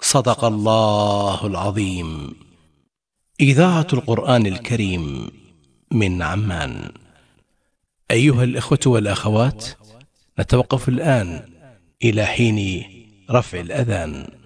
صدق الله العظيم. إذاعة القرآن الكريم من عمان. أيها الإخوة والأخوات، نتوقف الآن إلى حين رفع الأذان.